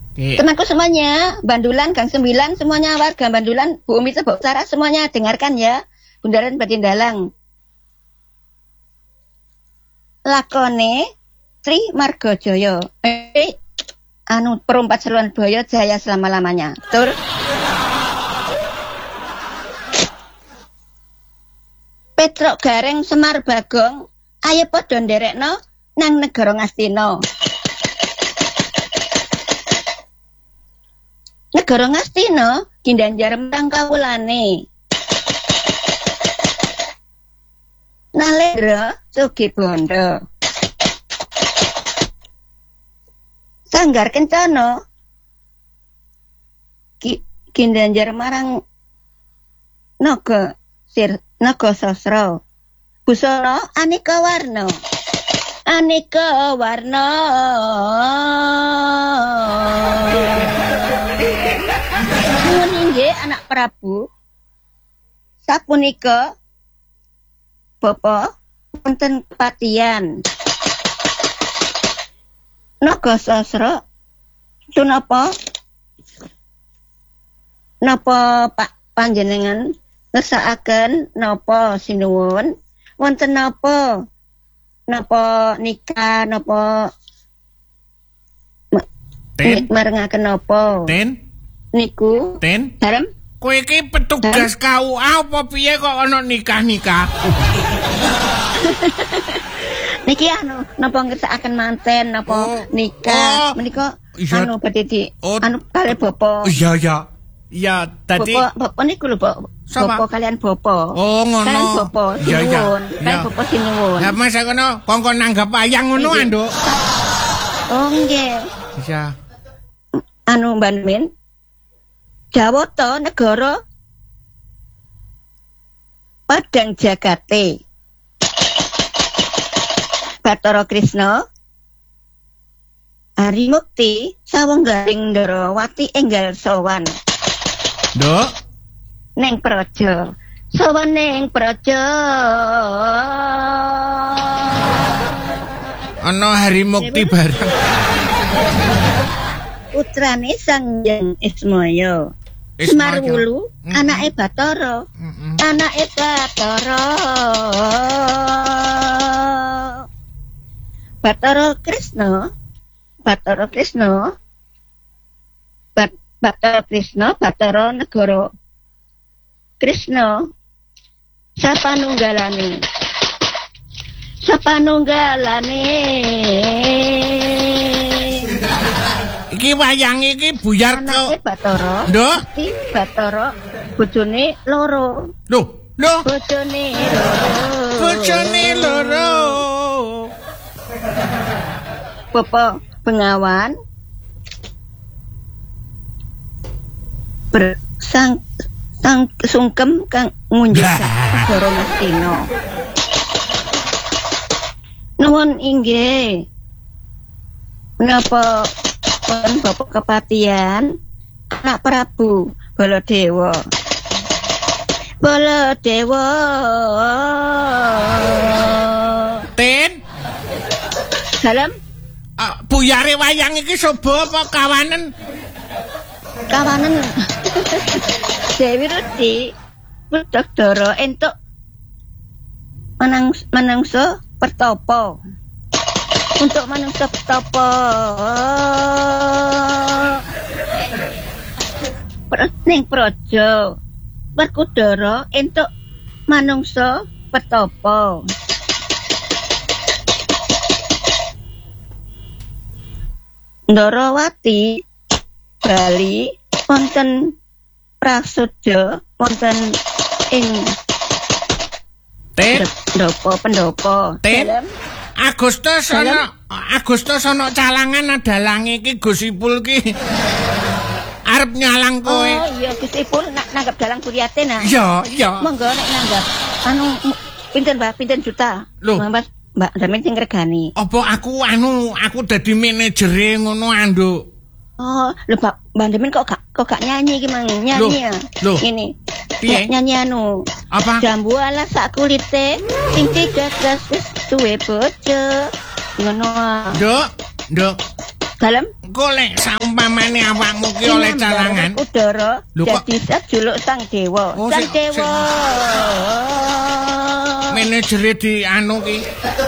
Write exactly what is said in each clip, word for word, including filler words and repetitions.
Temanku semuanya, Bandulan, Gang Sembilan, semuanya warga Bandulan, Bu Umi Tebok Utara, semuanya dengarkan ya. Bundaran Batindalang. Lakone Tri Margojoyo. Eh, anu perumpat seruan boyo jaya selama-lamanya. Betul? Petruk Gareng Semar Bagong, ayo padha nderekno nang negara Ngastina. Negara Ngastina Gindanjar marang kawulane. Nalendra Sugi Bondo. Sanggar Kencana Gindanjar marang Naga Sir Naga Sasra. Busana aneka warna. Aneka warna. Nuwun inggih anak Prabu. Sapunika Bapak wonten kepatihan. Naga Sasra itu napa? Napa Pak panjenengan ngersakaken napa sinuwun? Wonten napa? Napa nikah napa Ten marengaken napa? Ten Niku Ten Darem kowe iki petugas K U A apa piye kok ana nikah-nikah? Niki anu napa ngersakaken manten napa oh, nikah oh, menika iya, anu badhe di oh, anu kali bapak. Iya ya. Ya tadi bapak bapak niku lho Bapak. Bapak kalian bapak. Oh ngono. Kalian bapak Iya iya. Kalian bapak sinuwun. Lah Mas kono kongkon nanggap wayang ngono Nduk. Oh nggih. Iya. Anu Mbak Min. Jawata negara Padang Jagate. Bathara Krisna Harimukti sawenggaling Ndarawati enggal sowan. Nduk. Neng Praja. Sowan neng Praja. Ana Harimukti bareng. Putrane Sang Hyang Ismaya. Semar Wulu, mm-hmm. Anake Bathara. Mm-hmm. Anake Bathara. Bathara Krisna. Bathara Krisna. Bat Bathara Krisna, Bathara Negara. Krisna. Sapanunggalane. Sapanunggalane. Iki wayang iki buyar kok. Anake Bathara. Nduk. Iki Bathara bojone loro. Loh, loh. Bojone loro. Bojone loro. Bapak Bengawan bersang sang sungkem kang ngunjak negara Ngastina. Nuwun inggih. Menapa pun Bapak Kepatihan anak Prabu Baladewa. Baladewa. Ten. Salam. Uh, buyare wayang iki sobo apa kawanen? Kawanen. Dewi Rudi Wedadara entuk manang manungsa pertapa. Untuk manungsa pertapa. Ning praja Werkudara entuk manungsa pertapa. Ndarawati Bali wonten prasaja wonten ing Ten pendopo pendopo Ten Agustus ana Agustus ana calangan adalang iki Gus Ipul ki arep nyalang kowe. Oh iya Gus Ipul nak nanggap dalang Kuryate nah. Iya iya. Monggo nek nanggap anu pinten Mbak pinten juta. Loh. Mbak Mbak sampeyan sing regani. Apa aku anu aku dadi manajere ngono Anduk. Oh, lho Mbak Bandemen kok gak kok gak nyanyi iki mang nyanyi ya. Ini. Piye? Nyanyi anu. Apa? Jambu ala sak kulite sing tiga gas wis duwe bojo. Ngono. Nduk, Nduk. Dalem? Golek saumpamane awakmu ki oleh calangan. Udara dadi juluk sang dewa. Oh, sang si, dewa. Si. Manajere di anu ki.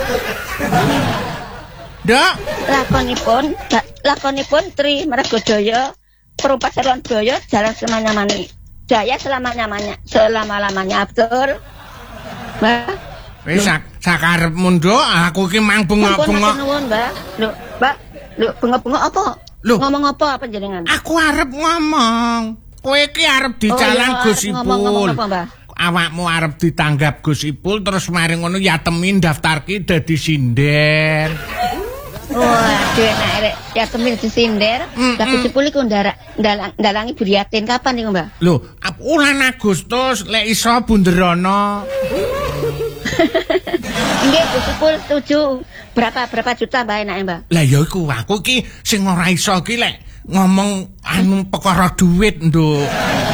Dok, lakonipun, lakonipun Tri Margodaya, Perupat Salon Jaya, jalan semanya-mani. Jaya selama-lamanya, selama-lamanya, betul. Mbak. Wis sakarepmu nduk, aku ki mang bengok-bengok. Nuwun, Mbak. Lho, Mbak, lho bengok-bengok apa? Loh, ngomong apa panjenengan? Aku arep ngomong. Kowe ki arep dicalang oh, iya, Gus Ipul. Ngomong-ngomong apa, Mbak? Awakmu arep ditanggap Gus Ipul terus mari ngono ya temin daftarki dadi sinden. Wah, enak rek. Ya temin disinder, mm, tapi mm. Ipul iku ndalang ndalangi Buriatin kapan niku, Mbak? Lho, bulan Agustus lek iso bunderono. Nggih, Gus Ipul setuju. Berapa berapa juta Mbak enake, Mbak? Lah ya iku aku ki sing ora iso ki lek ngomong anu perkara duit, Nduk.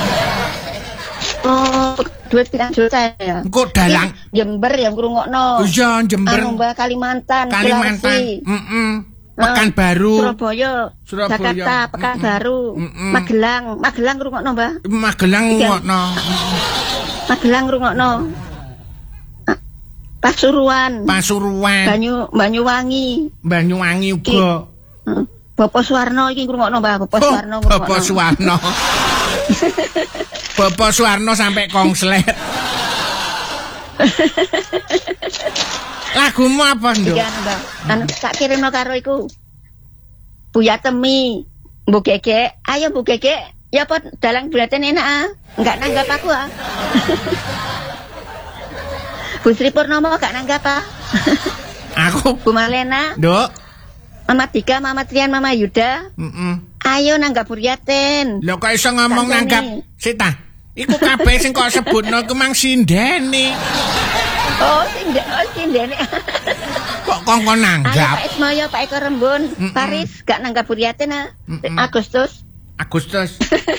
Oh, duit pirang juta ya? Kok dalang Jember yang ngrungokno. Iya, Jember. Anu Mbak Kalimantan, Kalimantan. Heeh. Pekanbaru. Surabaya. Surabaya. Jakarta, Pekanbaru. Magelang, Magelang ngrungokno, Mbak. Magelang ngrungokno. Magelang ngrungokno. Pasuruan. Pasuruan. Banyu Banyuwangi. Banyuwangi uga. Bapak Suwarno iki ngrungokno, Mbak. Bapak oh, Suwarno. Bapak Suwarno. Bapak Suwarno sampai kongslet. Lagumu apa, Nduk? Iya, Mbak. Kan tak kirimno karo iku. Buya Temi. Bu Gege, ayo Bu Gege. Ya apa dalang Buriatin enak ah. Enggak nanggap aku ah. Bu Sri Purnomo gak nanggap ah. Aku. Bu Malena. Nduk. Mama Tika, Mama Trian, Mama Yuda. Heeh. Ayo nanggap Buriatin. Lho kok iso ngomong nanggap Sita? Iku kabeh sing kok sebutno ku mang sindene. Oh, sinden, oh sindene. Kok kongkon nanggap? Pak Ismoyo, Pak Eko Rembun, mm -mm. Paris gak nanggap Buriatin ah. Mm -mm. Agustus. Agustus.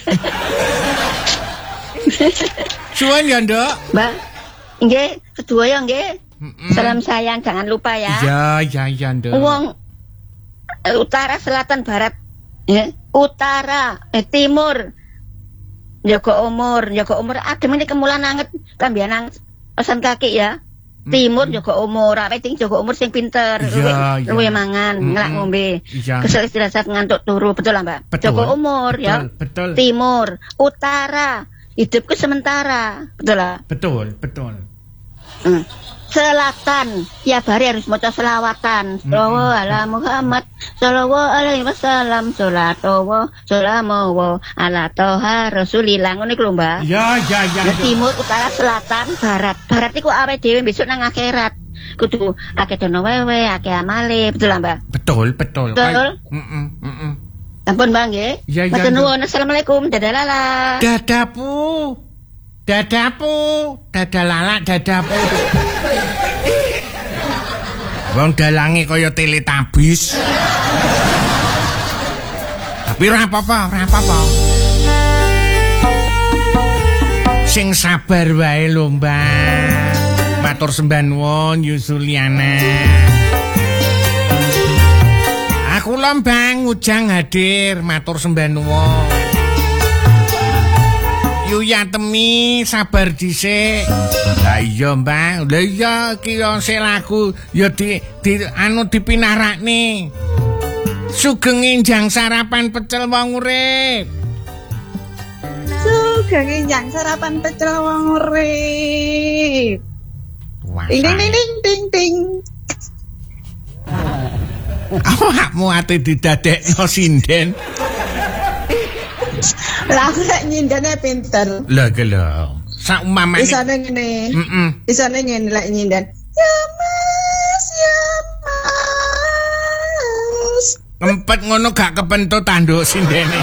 Suwun ya, Nduk. Mbak. Nggih, kedua ya nggih. Mm -mm. Salam sayang, jangan lupa ya. Iya, iya, iya, Nduk. Wong utara, selatan, barat, ya. Utara, eh, timur. Jaga umur, jaga umur. Adem ini kemulan anget, kambian anget. Osan kaki ya. Timur mm -hmm. jaga umur, apa ting jaga umur sing pinter. Iya, iya. Luwe mangan, mm -hmm. ngelak ngombe. Iya. Kesel istirahat ngantuk turu, betul lah, Mbak. Betul. Jaga umur betul, ya. Betul. Timur, utara, hidupku sementara. Betul lah. Betul, betul. Hmm. Selatan, tiap hari harus maca selawatan. Sallallahu ala Muhammad, sallallahu alaihi wasallam, salatowo, salamowo, ala toha rasulillah. Ngono iku lho, Mbak. Ya, ya, ya. Timur, utara, selatan, barat. Barat iku awake dhewe besok nang akhirat. Kudu akeh dono wewe, akeh amale, betul lah, Mbak. Betul, betul. Betul. Heeh, heeh. Ampun, Bang nggih. Ya, ya. Matur nuwun. Assalamualaikum. Dadah lala. Dadapu. Dadapu, dadalala, dadapu. Wong dalange kaya Teletubbies. Tapi ora apa-apa, ora apa-apa. Sing sabar wae lho, Mbak. Matur sembah nuwun Yusuliana. Aku lho, Bang, Ujang hadir, matur sembah nuwun. Yuya Temi sabar dhisik. Lah iya, Mbak. Lah iya iki yo lagu ya di, di anu dipinarakne. Sugeng enjang sarapan pecel wong urip. Sugeng enjang sarapan pecel wong urip. Ding ding ding ding ding ding. Awakmu ate didadekno sinden. Lah aku lek nyindene pinter. Lah gelo. Saumpamane isane ngene. Heeh. Isane ngene lek nyinden. Ya Mas, ya Mas. Empet ngono gak kepentut tanduk sindene.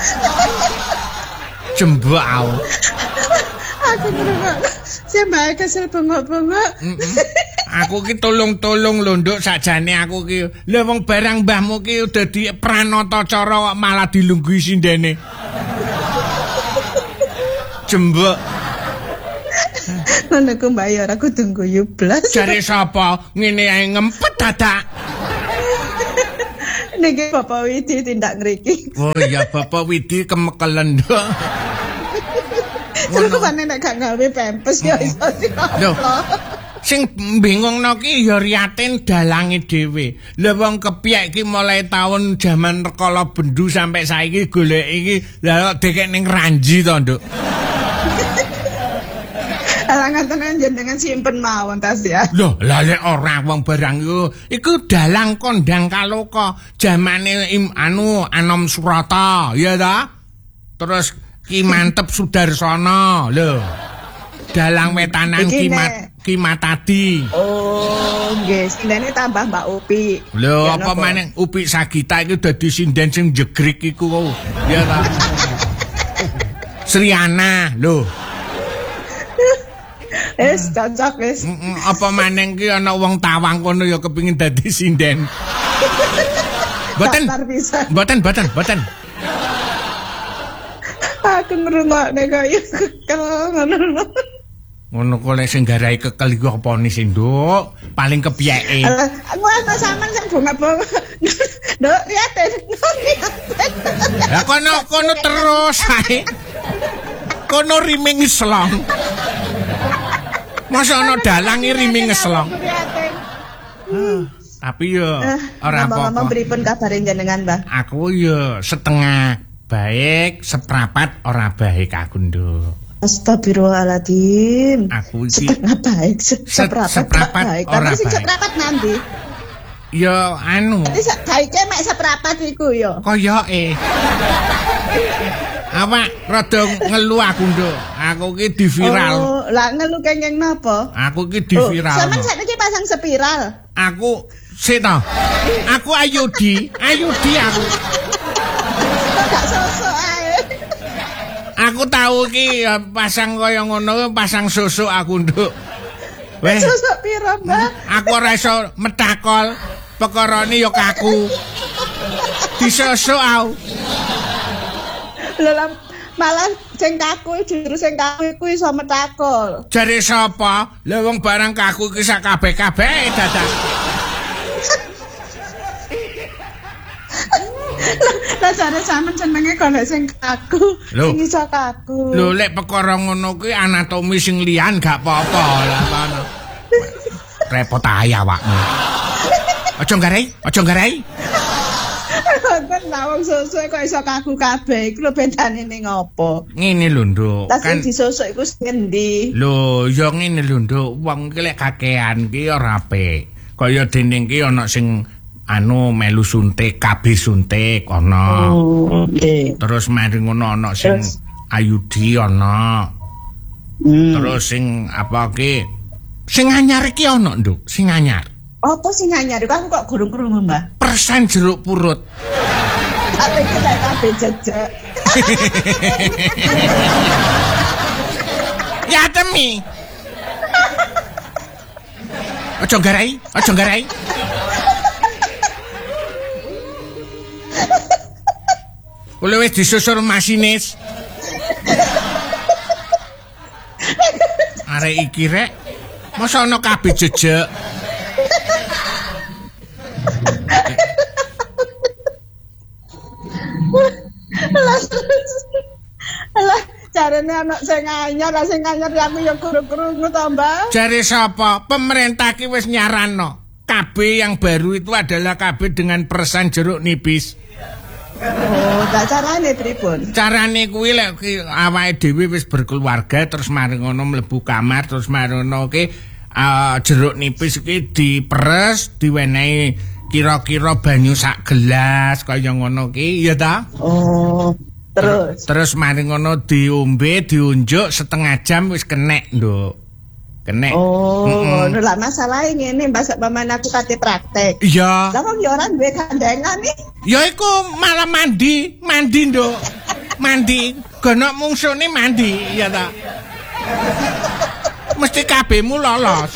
Jembok au. Aku ngrungok. Sembah kesel bengok-bengok. Aku ki tolong-tolong lho, Nduk, sakjane aku ki. Lah wong barang mbahmu ki dadi pranata cara kok malah dilunggui sindene. Jembok. Ngono ku mbayar aku tunggu yublas. Jare sapa ngene ae ngempet dadak. Niki Bapak Widi tindak ngriki. Oh iya Bapak Widi kemekelen do. Terus kok nek gak gawe pempes ya iso Lho. Sing bingungno ki ya Riatin dalange dhewe. Lah wong kepiyek ki mulai tahun jaman Rekala Bendu sampai saiki golek iki lah dekek ning Ranji to, Nduk. Alangan tenan jenengan simpen mawon tas ya. Loh, lah lek ora wong barang iku iku dalang kondang kaloka jamane anu Anom Surata, ya ta? Terus Ki Mantep Sudarsono, lho. Dalang wetanan Ki Mat Ki Matadi. Oh, nggih, sindene tambah Mbak Upi. Lho, apa maneh Upi Sagita iku dadi sinden sing jegrik iku, ya ta? Sriana, lho. Wis cocok wis. Apa maneh ki ana wong Tawang kono ya kepengin dadi sinden. Mboten. Mboten, mboten, mboten. Aku ngrungokne kaya kekel ngono. Ngono kok lek sing garai kekel iku apane sih, Nduk? Paling kepiyeke. Aku ana sampean sing bunga-bunga. Nduk, Riatin. Lah kono kono terus ae. Kono riming selong. Masa ana dalang riming ngeslong. Tapi yo ora apa-apa. Ngomong pripun kabare jenengan, Mbah? Aku yo setengah baik, seprapat ora baik aku, Nduk. Astagfirullahaladzim. Aku iki setengah baik, seprapat, seprapat baik. ora Tapi sing baik. seprapat nanti. Yo anu. Dadi baike mek seprapat iku yo. Koyoke. Awak rada ngelu aku, Nduk. Aku ki di viral. Oh, lah ngelu kenging napa? Aku ki di viral. Oh, sampeyan saiki pasang spiral. Aku sik to. Aku Ayudi, Ayudi aku. Gak sosok ae. Aku tahu ki pasang kaya ngono, pasang susuk aku, Nduk. Weh, Sosok pira, Mbah? aku ora iso metakol. Pekarane ya kaku. Disosok aku. Lha malah sing kaku justru sing kaku iku iso metakol. Jare sapa? Lah wong barang kaku iki sak kabeh-kabeh dadak. Lah jare sampean jenenge golek sing kaku, sing iso kaku. Lho lek perkara ngono kuwi anatomi sing liyan gak apa-apa lah kono. Repot ae awakmu. Aja garai, aja garai. Kan lawang susu kok iso kaku kabeh. Iku lho bedane ning ngopo? Ngene lho, Nduk. Kan disusuk iku sing endi? Lho, ya ngene lho, Nduk. Wong iki lek kakean ki ora apik. Kaya dene iki ana sing anu melu suntik, kabeh suntik ana. Oh, nggih. Terus mari ngono ana sing Ayudi ana. Hmm. Terus sing apa ki? Sing anyar iki ana, Nduk. Sing anyar. Apa sing anyar? Aku kok gurung krungu, Mbah. Persen jeruk purut. Apa iki lek kabeh jejak. Ya temi. Aja garai, aja garai. Kuwi wis disusur masinis. Arek iki rek. Masa ana kabeh jejak. Lah, jarene ana sing anyar, lah sing anyar aku ya gurung-krungu to, Mbah. Jare sapa? Pemerintah ki wis nyarano. Kabeh yang baru itu adalah kabeh dengan persen jeruk nipis. Oh, tak carane pripun? Carane kuwi lek awake dhewe wis berkeluarga terus mari ngono mlebu kamar terus mari ngono ki uh, jeruk nipis iki diperes, diwenehi kira-kira banyu sak gelas kaya ngono ki, ya ta? Oh, terus. Terus mari ngono diombe, diunjuk setengah jam wis kenek, Nduk. Kenek. Oh, ngono lah masalahe ngene, Mbak, sak pamane aku kate praktek. Iya. Lah wong ya ora duwe gandengan iki. Ya iku malah mandi, mandi, Nduk. Mandi, gono mungsune mandi, ya ta? Mesti kabehmu lolos.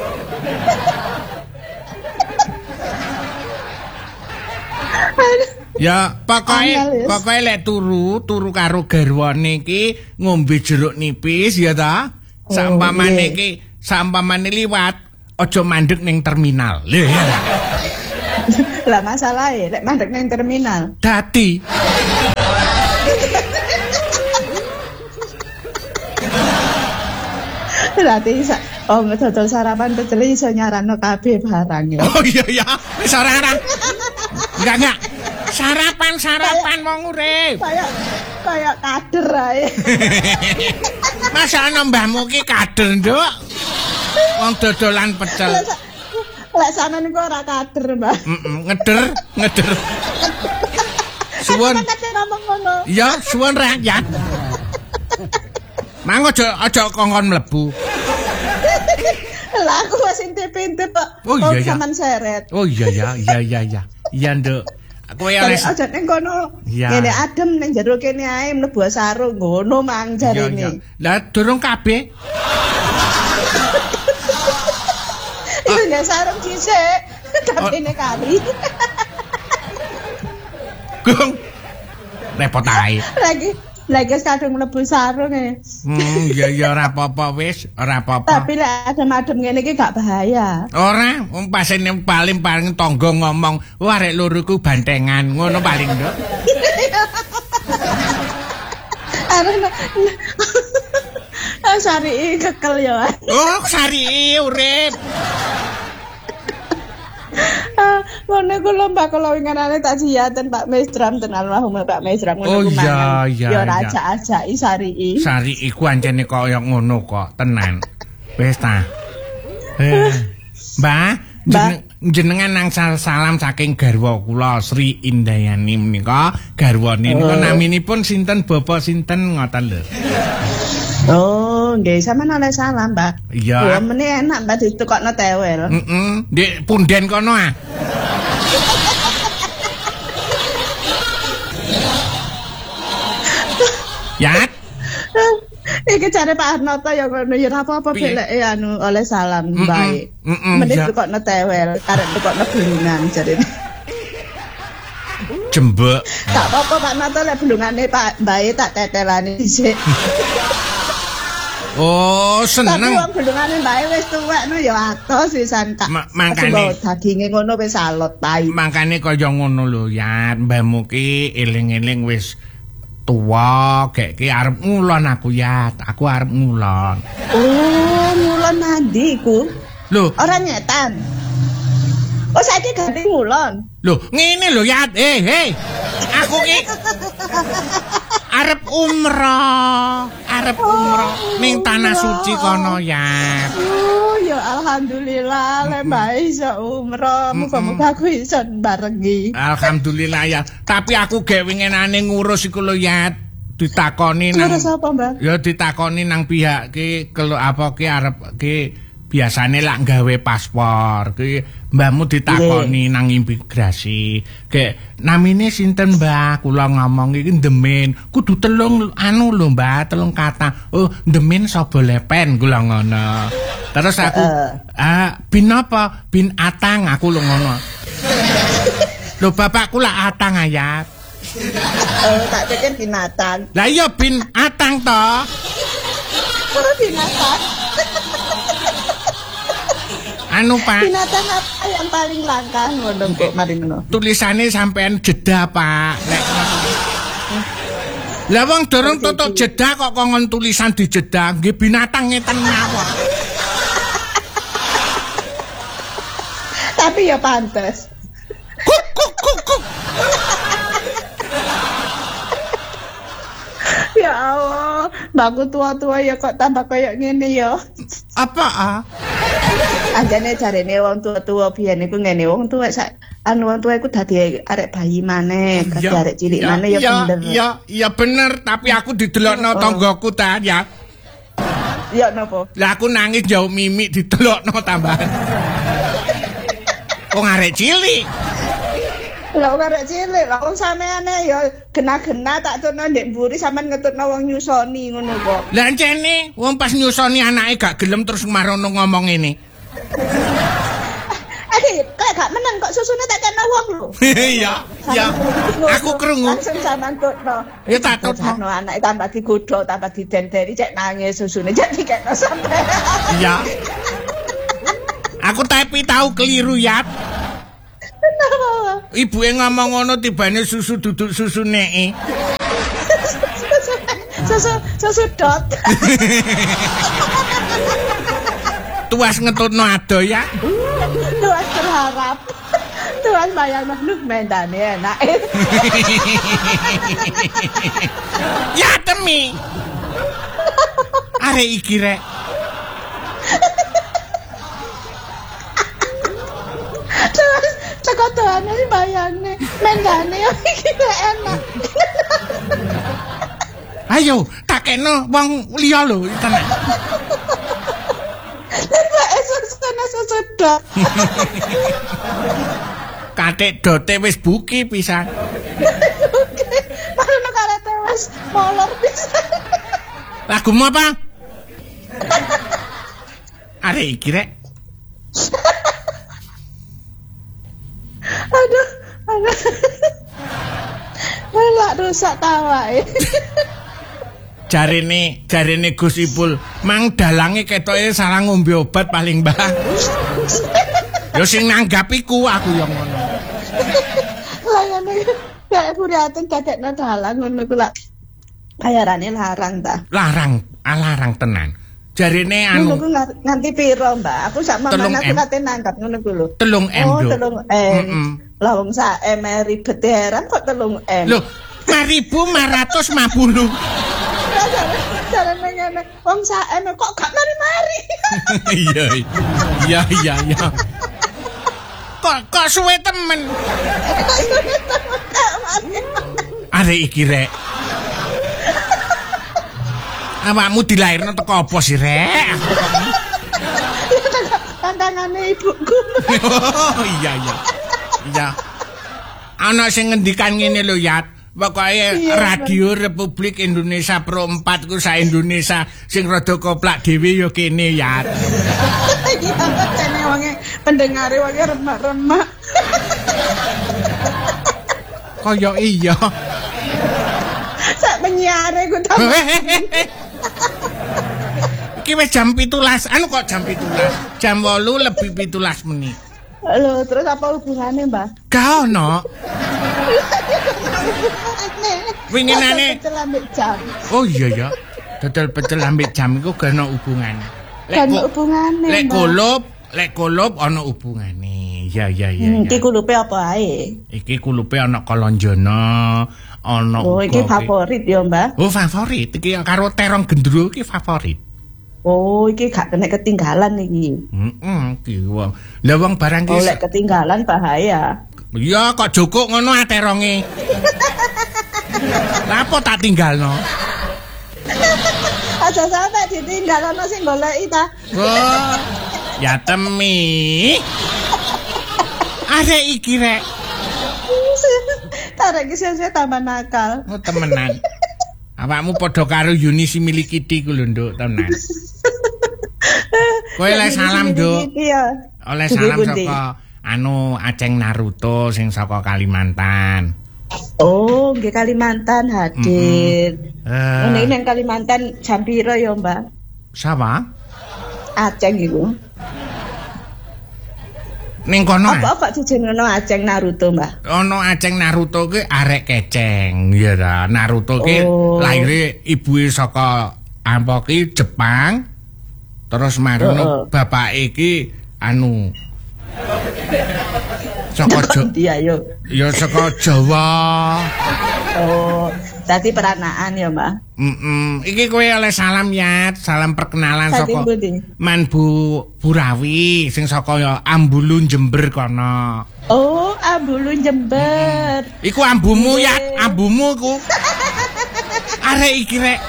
Ya, pokoke pokoke lek turu, turu karo garwane iki ngombe jeruk nipis ya ta. Sampamane iki, sampamane liwat aja mandeg ning terminal. Lho ya. Lah masalahe lek mandek nang terminal. Dadi. Berarti oh dodol sarapan pecel iso nyarano kabeh barang ya. Oh iya ya, wis ora ora. Enggak enggak. Sarapan-sarapan wong urip. Kayak kayak kader ae. Masa ana mbahmu ki kader, Nduk? Wong dodolan pecel. Lek sampean kok ora kader, Mbah. Heeh, ngeder, ngeder. Suwun. ngomong ngono. Ya, suwun rakyat. Mang aja aja kongkon mlebu. Lah aku wis intip-intip kok. Oh iya ya. Sampean seret. Oh iya ya, iya iya iya. Iya, Nduk. Aku ya wis. Aja ning kono. Ngene adem ning jero kene ae mlebu sarung ngono mang jarene. Lah durung kabeh. Iya nek sarung dhisik. Tapi nek kali. Gung. Repot ae. Lagi lagi kadung mlebu sarung e. Hmm, ya ya ora apa-apa wis, ora apa-apa. Tapi lek adem-adem ngene iki gak bahaya. Ora, wong pasene paling paling tangga ngomong, "Wah, arek loro ku bantengan." Ngono paling, Nduk. Arena. Ah, sari kekel ya. Oh, sari urip. Ah, ngono ku lomba kula winginane tak siyaten Pak Mesdram ten almarhum Pak Mesdram ngono ku mangan. Oh iya iya. Ya ajak-ajaki Sarii. Sari iku ancene kaya ngono kok, tenan. Wis ta. Eh, Mbah, jeneng, jenengan nang salam saking garwa kula Sri Indayani menika, garwane niku naminipun sinten Bapak sinten ngoten lho. Oh, nggih sampean oleh salam, Mbak. Iya. Ya meneh enak Mbak ditukokno tewel. Heeh, ndek punden kono ah. Yat. Iki jare Pak Arnoto ya ngono ya ora apa-apa beleke anu oleh salam bae. Meneh ditukokno tewel, karep tukokno bulungan jarene. Jembek. Tak apa-apa Pak Arnoto lek bulungane Pak Bae tak tetelani dhisik. Oh, seneng. Tapi wong bulungane Bae wis tuwek no ya atos wisan tak. Mangkane daginge ngono wis alot tai. Mangkane kaya ngono lho ya, mbahmu ki eling-eling wis tuwa, gek ki arep ngulon aku ya, aku arep ngulon. Oh, ngulon nandi iku? Lho, ora nyetan. Oh, saiki ganti ngulon. Lho, ngene lho ya, eh, eh. Aku ki arep umroh, arep umroh ning tanah suci kono ya. Oh, ya alhamdulillah le bae iso umroh, muga-muga aku iso barengi. Alhamdulillah ya. Tapi aku gawe winginane ngurus iku lho ya. Ditakoni nang Ngurus apa, Mbak? Ya ditakoni nang pihak ki kelo apa ki arep ki biasane lak gawe paspor ki mbahmu ditakoni yeah. nang imigrasi kayak namine sinten Mbah kula ngomong iki Ndemin kudu telung anu lho Mbah telung kata oh Ndemin sapa lepen kula ngono terus aku uh. ah bin apa bin Atang aku lho ngono lho bapakku lak Atang ayat oh tak pikir binatang lah iya bin Atang to oh binatang anu Pak binatang apa yang paling langka ngono kok mari ngono tulisane sampean jeda Pak nek lah wong durung tutuk jeda kok kongon tulisan di jeda nggih binatang ngeten mawon tapi ya pantes kuk kuk kuk kuk ya Allah baku tua-tua ya kok tambah kayak gini ya apa ah anjane jarene wong tua-tua biyen iku ngene wong tuwa sak anu wong tuwa iku dadi arek bayi maneh dadi arek cilik maneh ya bener ya ya bener tapi aku didelokno tanggoku ta ya ya napa lah aku nangis jauh mimik didelokno tambahan wong arek cilik lha wong arek cilik lha wong sampeane ya gena-gena tak turno ndek mburi sampean ngetutno wong nyusoni ngono kok lah encene wong pas nyusoni anake gak gelem terus marono ngomong ngene Adik, kok gak menang kok susune tak kena wong lho. Iya, iya. Aku krungu. Langsung sampean tutno. Ya tak tutno. Anake tambah digodhog, tambah didenderi cek nangis susune cek dikekno sampean. Iya. Aku tapi tahu keliru ya. Napa? Ibuke ngomong ngono tibane susu duduk susu neke. Susu susu dot. Tuas ngetutno ado ya. Tuas berharap. Tuas bayang nuh mendane enak. Ya temi. Arek iki rek. Terus teko doane bayangne mendane iki enak. Ayo, tak kena wong liya lho tenan. Nek susu susu dot. Katik dote wis buki pisan. Oke, marono karete wis molor pisan. Lagumu apa? Arek iki rek. Aduh, aduh. Malah rusak tawae. Jarene, jarene Gus Ipul, mang dalange ketoke salah ngombe obat paling mbah. Yo sing nanggap iku aku yo ngono. Layane kayak kuriaten dadekno dalang ngono ku lak. Bayarane larang ta. Larang, alarang tenan. Jarene anu. Ngono ku nganti piro, Mbak? Aku sak mamane aku kate nanggap ngono ku lho. telung M. Oh, telung M. Lah wong sak M ribet heran kok telung M. Loh, lima ribu lima ratus lima puluh. Jarene ngene, wong sak M kok gak mari-mari. Iya, iya, iya, iya. Kok kok suwe temen. Arek iki rek. Awakmu dilairno teko apa sih rek? Tantangane ibuku. Oh iya iya. Iya. Ana sing ngendikan ngene lho Yat. Pokoke iya, Radio Republik Indonesia Pro empat ku sa Indonesia sing rada koplak dhewe ya kene Yat. Iki apa jane wonge pendengare wonge remak-remak. Kaya iya. Sak penyiare ku ta. Iki wis jam pitulas. Anu kok jam pitulas? Jam wolu lebih pitulas menit. Lho, terus apa hubungane, Mbak? Gak ono. Winginane pecel ambek jam. Oh iya ya. Dodol pecel ambek jam iku gak ono hubungane. Lek hubungane. Lek kulup, lek kulup ono hubungane. Ya ya ya. Iki kulupe apa ae? Iki kulupe ana Kalonjono, ana Oh, iki favorit ya, Mbak. Oh, favorit. Iki karo terong gendruwo iki favorit. Oh, iki gak kena ketinggalan iki. Heeh, iki wong. Lah wong barang iki. Oh, lek ketinggalan bahaya. Ya kok jokok ngono ateronge. Lah apa tak tinggalno? Aja sampe ditinggalno sing goleki ta. Oh. Ya temi. Arek iki rek. Tarik iki saya tambah nakal. Oh temenan. Awakmu padha karo Yuni Similikiti ku lho, Nduk, tenan. Kowe oleh salam, Nduk. Iya. Oleh salam saka anu Aceng Naruto sing saka Kalimantan. Oh, nggih Kalimantan hadir. Heeh. Ngene nang Kalimantan jam piro ya, Mbak? Sapa? Aceng iku. Ning kono. Apa kok dijenengno Aceng Naruto, Mbak? Ono Aceng Naruto ki arek keceng, ya ta. Naruto ki oh. laire ibuke saka apa ki Jepang. Terus marono oh, oh. bapake ki anu saka Jawa. Ya saka Jawa. Oh, dadi peranaan ya, Mbak. Heeh. Iki kowe oleh salam ya, salam perkenalan saka Man Bu Burawi sing saka ya Ambulu Jember kono. Oh, Ambulu Jember. Mm-hmm. Iku ambumu ya, ambumu iku. Arek iki rek.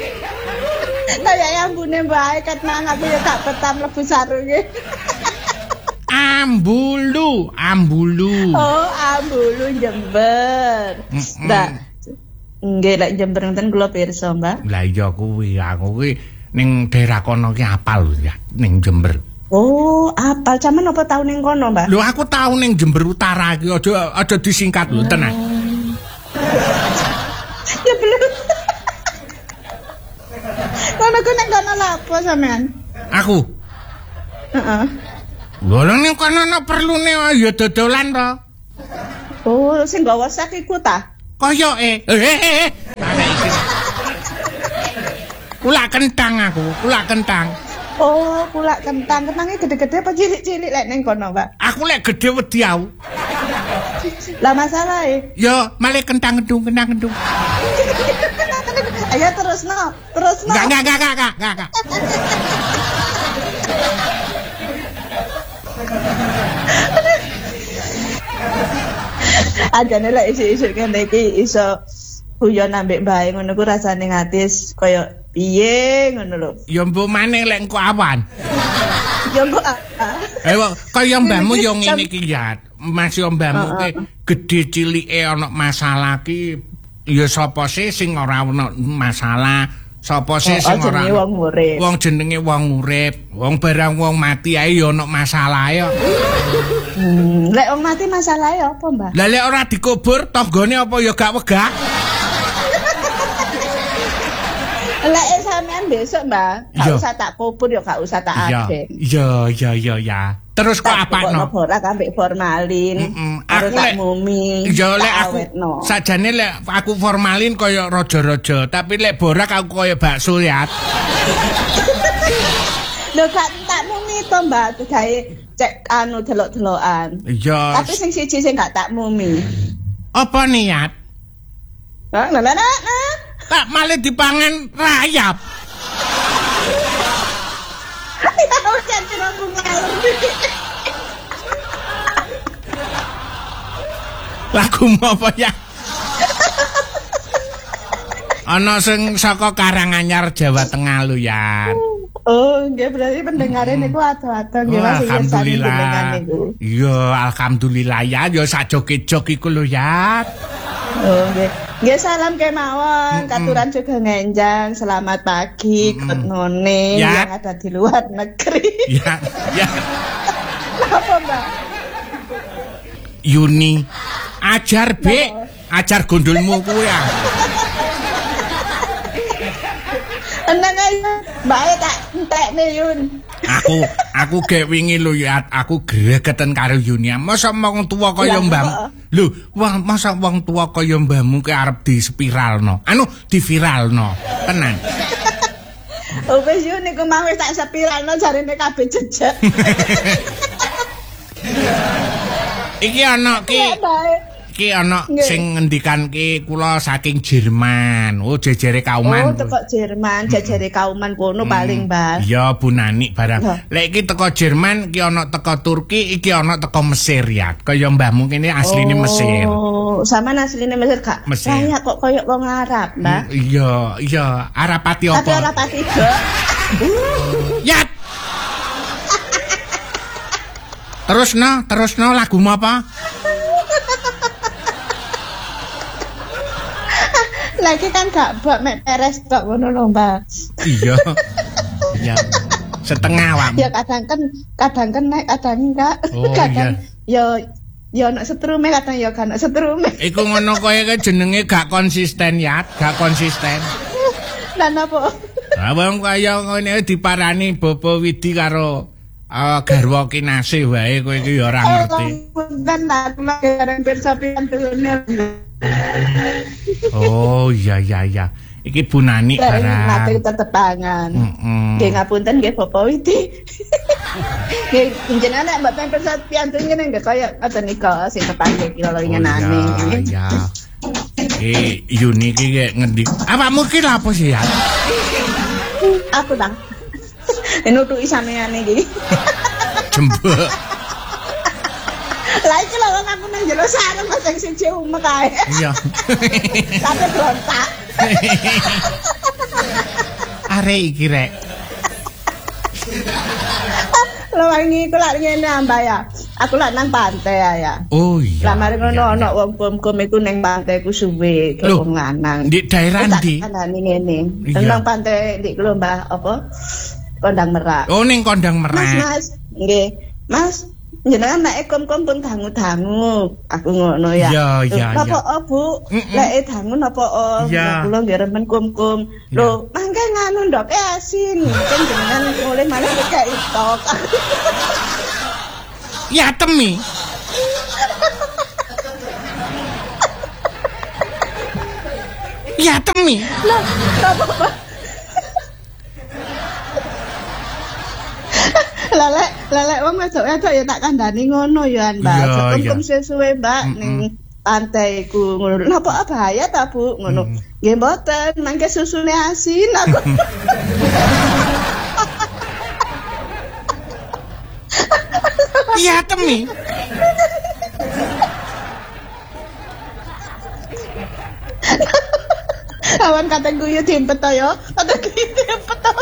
Kaya ambune bae kat nang aku ya tak petam lebu sarunge. Ambulu, Ambulu. Oh, Ambulu Jember. Ndak. Nggih lek Jember nenten kula pirsa, Mbak. Lah iya kuwi, aku kuwi ning daerah kono ki apal ya, ning Jember. Oh, apal sampean apa tau ning kono, Mbak? Lho aku tau ning Jember Utara ki, aja aja disingkat lho, tenan. Ya belum. Kono ku ning kono lha apa sampean? Aku. Heeh. Lho ning kono ana perlune ya dodolan to. Oh, sing gawa sak iku ta? Koyoke. Eh eh eh. Tarik iki. Kulak kentang aku, kulak kentang. Oh, kulak kentang. Kentangnya gede-gede apa cilik-cilik lek ning kono, Pak? Aku lek gede wedi aku. Lah masalah e. Yo, malah kentang gedung, kentang gedung. Ayo terusno, terusno. Enggak, enggak, enggak, enggak, enggak, enggak. Ajane lek isik-isik ngene iki iso guyon ambek bae ngono ku rasane ngatis kaya piye ngono lho. Ya mbok maneh lek engko awan. Ya kok Eh kaya mbahmu yo ngene iki ya. Mas yo mbahmu ki gedhe cilike ana masalah ki ya sapa sih sing ora ana masalah, sapa sih sing ora wong urip. Wong jenenge wong urip, wong barang wong mati ae yo ana masalah ya. Hmm, lek wong mati masalahe apa, Mbah? Lah lek ora dikubur tanggane apa ya gak wegah? Lek sampean besok, Mbah, gak usah tak kubur ya gak usah tak adem. Iya, iya, iya, ya. Terus kok apakno? Ora ambek formalin. Aku lek mumi. Ya lek aku sajane lek aku formalin kaya raja-raja, tapi lek borak aku kaya bakso ya. Lho gak tak mumi to, Mbah, gawe cek anu delok-delokan. Iya. Tapi sing siji sing gak tak mumi. Apa niat? Nah, nah, nah, nah. Tak malah dipangan rayap. Ya udah cuma ngalor. Lagu apa ya? Ana sing saka Karanganyar Jawa Tengah lho ya. Oh, nggih berarti pendengaran niku ado-ado nggih Mas. Alhamdulillah. Iya, alhamdulillah ya, ya sajoget-jog iku lho ya. Oh, nggih. Nggih salam kemawon, katuran juga ngenjang, selamat pagi, good morning yang ada di luar negeri. Ya, ya. Apa, Mbak? Yuni, ajar Bek, ajar gondolmu kuwi ya. Eneng ae, Mbak tak entekne Yun. Aku aku gek wingi lho ya, aku gregeten karo Yuni. Masa wong tuwa kaya mbahmu. Lho, wah masa wong tuwa kaya mbahmu ki arep di spiralno. Anu di viralno. Tenan. Oh wis Yun niku mah wis tak spiralno jarine kabeh jejak. Iki ana ki Ki ana sing ngendikan ki kula saking Jerman. Oh jejere kauman. Oh teko Jerman, jejere kauman kono paling, Mbak. Iya Bu Nani barang. Lek iki teko Jerman, ki ana teko Turki, iki ana teko Mesir ya. Kaya mbahmu kene asline Mesir. Oh, sampean asline Mesir gak? Kayak kok koyo wong Arab, Mbak. Iya, iya, Arapati apa? Tapi Arapati kok. Ya. Terus no, terus no lagumu apa? Lagi kan gak buat mek peres tok ngono lho, Mbak. Iya. Iya. Setengah wae. Ya kadang kan kadang kan naik kadang enggak. Oh, kadang iya. yo yo nek setrume kadang yo kan setrume. Iku ngono kowe ke jenenge gak konsisten ya, gak konsisten. Lah napa? Lah wong kaya ngene diparani Bobo Widi karo uh, garwa Kinasih wae kowe iki ya ora ngerti. Punten tak karen pirsa piyantune. Oh iya iya iya. Iki Bu Nani barang. Nate tetepangan. Nggih ngapunten nggih Bapak Widi. Nggih jenengan nek mbak pempel piantun ngene nggih kaya ngoten nika sing tepange iki lho ngenane. Iya. Eh Yuni iki ngendi? Awakmu ki lha apa sih ya? Aku tang. Nutuki sampeyan iki. Jembek. Lah iki lho wong aku nang jero sareng Mas sing siji umek kae. Iya. Tapi berontak. Are iki rek. Lho wingi ku lak ngene Mbak ya. Aku lak nang pantai ya. Oh iya. Lah mari ngono ana wong bom-bom iku ning pantai ku suwe ke wong lanang. Di daerah ndi? Kandhane ngene. Nang pantai ndik lho Mbak apa? Kondang Merak. Oh ning Kondang Merak. Mas, Mas. Nggih. Mas, jenengan nek kom-kom pun dangu-dangu. Aku ngono ya. Iya, iya, iya. Napa Bu? Lek dangu napa kula nggih remen kum-kum. Lho, mangke nganu ndok asin. Kan jenengan oleh malah kek itok. Ya temi. Ya temi. Lah, apa-apa. Lelek, lelek wong wedok-wedok ya tak kandhani ngono ya, Mbak. Iya, Kekum iya. suwe-suwe, Mbak, ning pantai ku ngono. Lha apa bahaya ta, Bu? Ngono. Nggih mboten, mangke susune asin aku. Ya temi. Awan kata guyu diempet to ya. Kata guyu diempet to.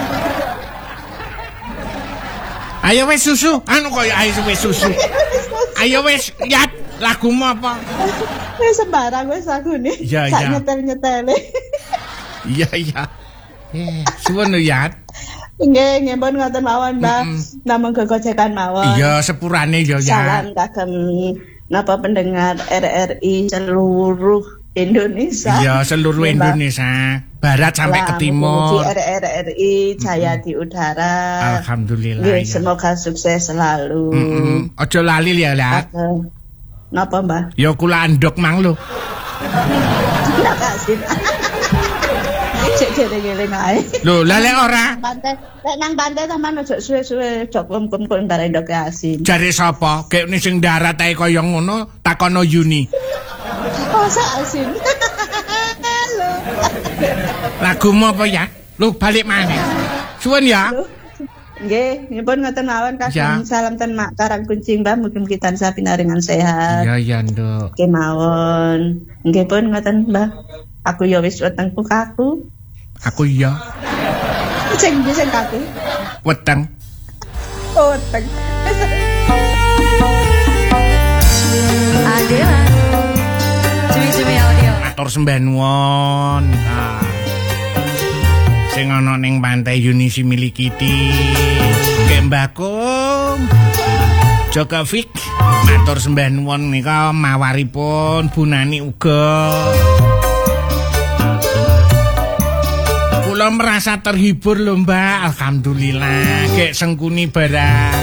Ayo wes susu, anu kok ayo wes susu. Ayo wes, ya lagumu apa? Wis sembarang wis aku nih. Iya, Sak iya. nyetel-nyetele. Iya iya. Eh, suwun lho ya. Nggih, nggih pun ngoten mawon, Mbak. Namung gegojekan mawon. Iya, sepurane yo ya. Salam kagem napa pendengar R R I seluruh Indonesia. Iya, seluruh Nggih, Mbak. Indonesia, barat sampai ke Lah, timur. mugi-mugi R R I jaya di udara. Alhamdulillah. Nggih, Ya. semoga sukses selalu. Mm-mm. Ojo lali ya, Lat. Kagem- Napa, Mbak? Ya kula andok mang lho. Terima kasih. Cek jeleng-jeleng ae. Lho, lale ora. Pantai, lek nang pantai sampean ojo suwe-suwe ojo kum-kum bare ndok asin. Jare sapa? Kayak ini sing darat ae kaya ngono, takono Yuni. Oh, sak asin. Lho. Lagumu apa ya? Lu balik maneh. Suwun ya. Nggih, nyuwun ngoten mawon Ya. kagem salam ten mak karang kuncing Mbah mugi-mugi tansah pinaringan sehat. Iya iya, Nduk. Kemawon. Nggih pun ngoten Mbah. Aku ya wis weteng kaku. Aku iya. Sing ndi sing kaku? Weteng. Oh, weteng. Adela Cumi-cumi audio. Matur sembah nuwun. Ah. Sing ana ning pantai Yunisi Milikiti. Ke Mbakum. Jokovic. Matur sembah nuwun nika mawaripun Bunani uga. Kula merasa terhibur lho, Mbak. Alhamdulillah. Kayak sengkuni barang.